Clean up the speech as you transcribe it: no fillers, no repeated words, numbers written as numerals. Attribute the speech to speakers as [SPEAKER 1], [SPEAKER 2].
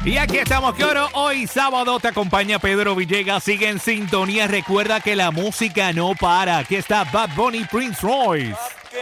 [SPEAKER 1] Y aquí estamos, que oro. Hoy sábado te acompaña Pedro Villegas. Sigue en sintonía. Recuerda que la música no para. Aquí está Bad Bunny, Prince Royce.